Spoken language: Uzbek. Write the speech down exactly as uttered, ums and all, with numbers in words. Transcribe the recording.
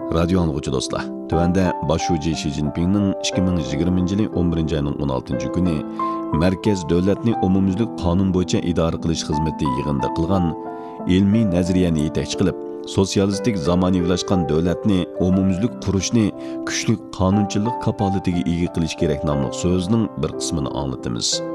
Radio anlıqçı dostlar. Tövəndə başucu Xi Jinping'nin ikki ming yigirmanchi yili o'n birinchi ayning o'n oltinchi kuni Merkez davlatni umumyuzlik qonun bo'yicha idora qilish xizmati yig'inida qilgan ilmiy nazariyani yetakchi qilib, sotsialistik zamonaviylashgan davlatni umumyuzlik qurishni kuchli qonunchilik kapolatiga ega qilish kerak nomli so'zning bir qismini anglatamiz.